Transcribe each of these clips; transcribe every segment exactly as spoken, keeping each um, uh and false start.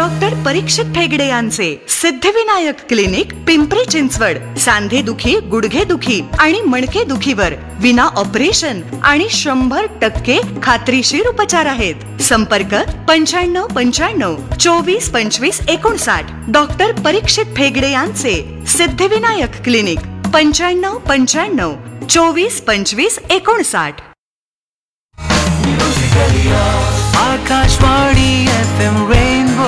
Doctor परीक्षित ठेगडे यांचे Siddhivinayak clinic Pimpri Chinchwad. सांधेदुखी, गुडघेदुखी आणि मणकेदुखीवर विना ऑपरेशन आणि शंभर टक्के खात्रीशीर उपचार आहेत. संपर्क पंच्याण्णव पंच्याण्णव चोवीस पंचवीस एकोणसाठ. डॉक्टर परीक्षित ठेगडे यांचे सिद्धिविनायक क्लिनिक पंच्याण्णव पंच्याण्णव चोवीस पंचवीस एकोणसाठ. Akashvani F M rainbow.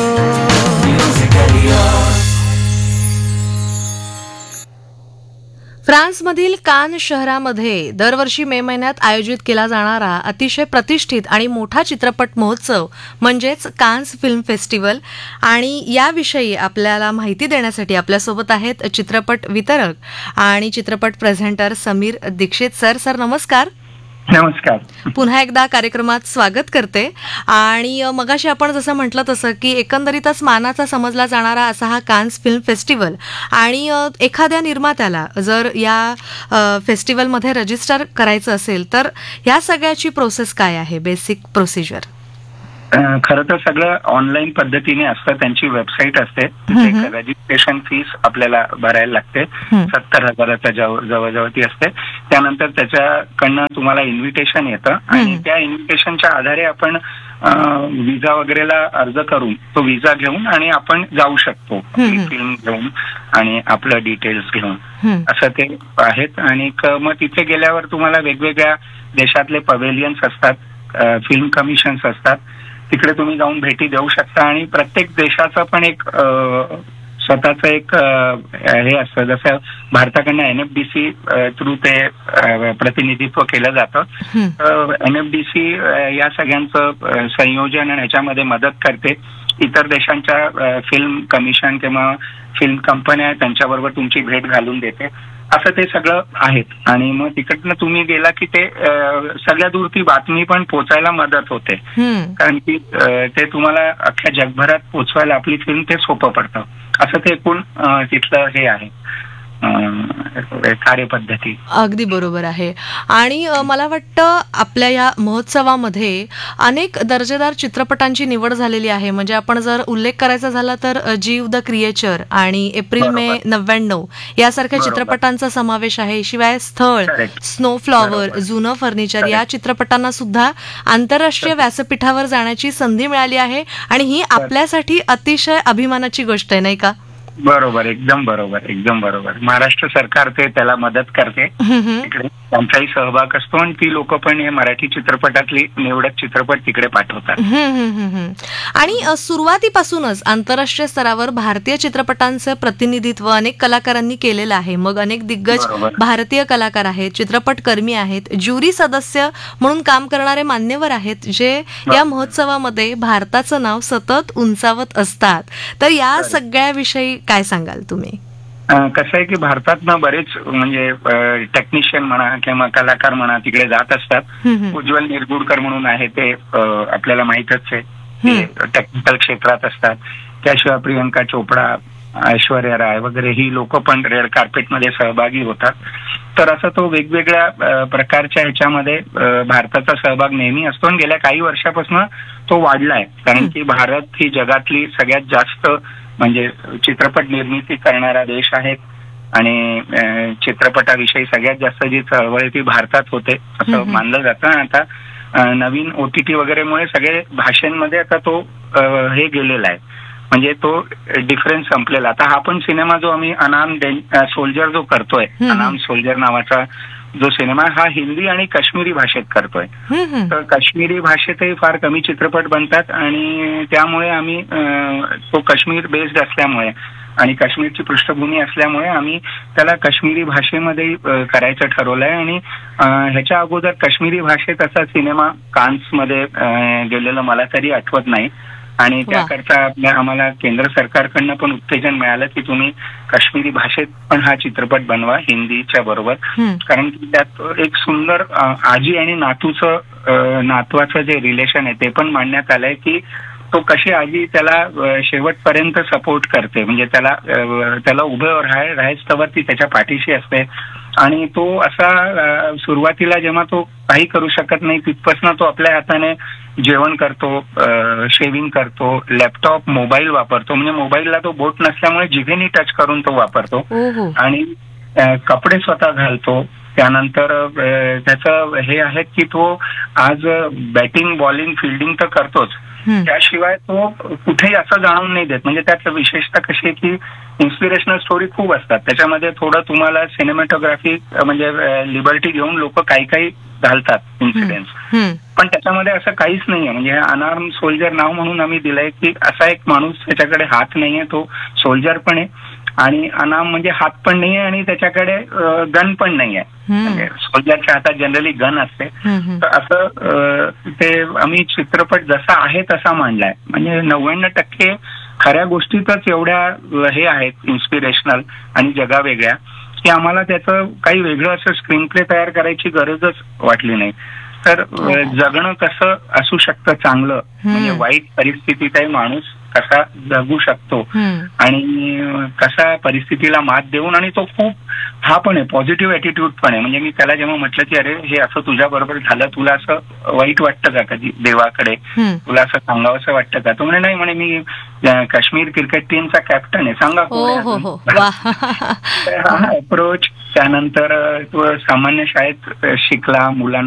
फ्रान्समधील कान शहरामध्ये दरवर्षी मे महिन्यात आयोजित केला जाणारा अतिशय प्रतिष्ठित आणि मोठा चित्रपट महोत्सव म्हणजेच कान्स फिल्म फेस्टिवल. आणि याविषयी आपल्याला माहिती देण्यासाठी आपल्यासोबत आहेत चित्रपट वितरक आणि चित्रपट presenter Sameer Dikshit. Sir sir नमस्कार. नमस्कार. पुन्हा एकदा कार्यक्रमात स्वागत करते. आणि मगाशी आपण जसं म्हटलं तसं की एकंदरीतच मानाचा समजला जाणारा असा हा कान्स फिल्म फेस्टिवल, आणि एखाद्या निर्मात्याला जर या फेस्टिवलमध्ये रजिस्टर करायचं असेल तर या सगळ्याची प्रोसेस काय आहे, बेसिक प्रोसिजर? खरं तर सगळं ऑनलाईन पद्धतीने असतं. त्यांची वेबसाईट असते, रजिस्ट्रेशन फीस आपल्याला भरायला लागते. सत्तर हजाराच्या जवळजवळ ती असते. त्यानंतर त्याच्याकडनं तुम्हाला इन्व्हिटेशन येतं आणि त्या इन्व्हिटेशनच्या आधारे आपण विजा वगैरेला अर्ज करून तो विजा घेऊन आणि आपण जाऊ शकतो फिल्म घेऊन आणि आपलं डिटेल्स घेऊन. असं ते आहेत. आणि मग तिथे गेल्यावर तुम्हाला वेगवेगळ्या देशातले पवेलियन्स असतात, फिल्म कमिशन्स असतात. तिकडे तुम्ही जाऊन भेटी देऊ शकता आणि प्रत्येक देशाचं पण एक स्वतःच एक हे असतं. जसं भारताकडनं एनएफडीसी थ्रू ते प्रतिनिधित्व केलं जातं. एनएफडीसी या सगळ्यांचं संयोजन आणि ह्याच्यामध्ये मदत करते. इतर देशांच्या फिल्म कमिशन किंवा फिल्म कंपन्या त्यांच्याबरोबर तुमची भेट घालून देते. असं ते सगळं आहेत. आणि मग तिकडनं तुम्ही गेला की ते सगळ्या दूर ती बातमी पण पोचायला मदत होते, कारण की ते तुम्हाला अख्ख्या जगभरात पोचवायला आपली फिल्म ते सोपं पडतं. असं ते एकूण तिथलं हे आहे कार्यपद्धती. अगदी बरोबर आहे. आणि मला वाटतं आपल्या या महोत्सवामध्ये अनेक दर्जेदार चित्रपटांची निवड झालेली आहे. म्हणजे आपण जर उल्लेख करायचा झाला तर जीव द क्रिएचर आणि एप्रिल मे नव्याण्णव यासारख्या चित्रपटांचा समावेश आहे. शिवाय स्थळ, स्नो फ्लॉवर, जुनं फर्निचर या चित्रपटांना सुद्धा आंतरराष्ट्रीय व्यासपीठावर जाण्याची संधी मिळाली आहे. आणि ही आपल्यासाठी अतिशय अभिमानाची गोष्ट आहे, नाही का? बरोबर, एकदम बरोबर, एकदम बरोबर. महाराष्ट्र सरकार ते त्याला मदत करते. तिकडे त्यांचाही सहभाग असतो आणि ती लोक पण हे मराठी चित्रपटातली निवडक चित्रपट तिकडे पाठवतात. आणि सुरुवातीपासूनच आंतरराष्ट्रीय स्तरावर भारतीय चित्रपटांचं प्रतिनिधित्व अनेक कलाकारांनी केलेलं आहे. मग अनेक दिग्गज भारतीय कलाकार आहेत, चित्रपट कर्मी आहेत, ज्युरी सदस्य म्हणून काम करणारे मान्यवर आहेत, जे या महोत्सवामध्ये भारताचं नाव सतत उंचावत असतात. तर या सगळ्याविषयी काय सांगाल तुम्ही? कसं आहे की भारतातनं बरेच म्हणजे टेक्निशियन म्हणा किंवा कलाकार म्हणा तिकडे जात असतात. उज्ज्वल निरगुडकर म्हणून आहे, ते आपल्याला माहीतच आहे, ते टेक्निकल क्षेत्रात असतात. त्याशिवाय प्रियंका चोपडा, ऐश्वर्या राय वगैरे ही लोक पण रेड कार्पेटमध्ये सहभागी होतात. तर असं तो वेगवेगळ्या प्रकारच्या ह्याच्यामध्ये भारताचा सहभाग नेहमी असतो आणि गेल्या काही वर्षापासून तो वाढलाय. कारण की भारत ही जगातली सगळ्यात जास्त म्हणजे चित्रपट निर्मिती करणारा देश आहे आणि चित्रपटाविषयी सगळ्यात जास्त जी चळवळ ती भारतात होते असं मानलं जातं. आता नवीन ओटीटी वगैरेमुळे सगळे भाषांमध्ये आता तो हे गेलेला आहे, म्हणजे तो डिफरन्स संपलेला. आता हा पण सिनेमा जो आम्ही अनाम सोल्जर जो करतोय, अनाम सोल्जर नावाचा जो सिनेमा, हा हिंदी आणि काश्मीरी भाषेत करतोय. तर काश्मीरी भाषेतही फार कमी चित्रपट बनतात आणि त्यामुळे आम्ही तो काश्मीर बेस्ड असल्यामुळे आणि काश्मीरची पृष्ठभूमी असल्यामुळे आम्ही त्याला काश्मीरी भाषेमध्ये करायचं ठरवलंय. आणि ह्याच्या अगोदर काश्मीरी भाषेत असा सिनेमा कान्समध्ये गेलेलं मला तरी आठवत नाही. आणि त्याकरता आम्हाला केंद्र सरकारकडनं पण उत्तेजन मिळालं की तुम्ही काश्मीरी भाषेत पण हा चित्रपट बनवा हिंदीच्या बरोबर, कारण की त्यात एक सुंदर आजी आणि नातूचं नातवाचं जे रिलेशन आहे ते पण मांडण्यात आलंय की तो कशी आजी त्याला शेवटपर्यंत सपोर्ट करते, म्हणजे त्याला त्याला उभं राहाय राहायचं ती त्याच्या पाठीशी असते. आणि तो असा सुरुवातीला जेव्हा तो काही करू शकत नाही तिथपासून तो आपल्या हाताने जेवण करतो, शेविंग करतो, लॅपटॉप मोबाईल वापरतो, म्हणजे मोबाईलला तो बोट नसल्यामुळे जिभेनी टच करून तो वापरतो आणि कपडे स्वतः घालतो. त्यानंतर त्याचं हे आहे की तो आज बॅटिंग बॉलिंग फिल्डिंग तर करतोच, त्याशिवाय तो कुठेही असं जाणून नाही देत. म्हणजे त्यात विशेषतः कशी आहे की इन्स्पिरेशनल स्टोरी खूप असतात त्याच्यामध्ये. थोडं तुम्हाला सिनेमॅटोग्राफी म्हणजे लिबर्टी घेऊन लोक काही काही घालतात इन्सिडेंट्स, पण त्याच्यामध्ये असं काहीच नाहीये. म्हणजे अनआर्म सोल्जर नाव म्हणून आम्ही दिलंय की असा एक माणूस त्याच्याकडे हात नाहीये, तो सोल्जर पण आहे आणि अनाम म्हणजे हात पण नाहीये आणि त्याच्याकडे गन पण नाहीये. म्हणजे सोल्जरच्या हातात जनरली गन असते. तर असं ते आम्ही चित्रपट जसा आहे तसा मांडलाय. म्हणजे नव्याण्णव टक्के खऱ्या गोष्टीतच एवढ्या हे आहेत इन्स्पिरेशनल आणि जगावेगळ्या की आम्हाला त्याचं काही वेगळं असं स्क्रीन प्ले तयार करायची गरजच वाटली नाही. तर जगणं कसं असू शकतं चांगलं, म्हणजे वाईट परिस्थितीतही माणूस कसा जगू शकतो आणि कसा परिस्थितीला मात देऊन, आणि तो खूप हा पण आहे पॉझिटिव्ह ऍटिट्यूड पण आहे. म्हणजे मी त्याला जेव्हा म्हटलं की अरे हे असं तुझ्या बरोबर झालं, तुला असं वाईट वाटतं का कधी देवाकडे, तुला असं सांगावं असं वाटतं का? तो म्हणे नाही, म्हणे मी काश्मीर क्रिकेट टीमचा कॅप्टन आहे, सांगा हा अप्रोच. त्यानंतर तो सामान्य शाळेत शिकला, मुलांना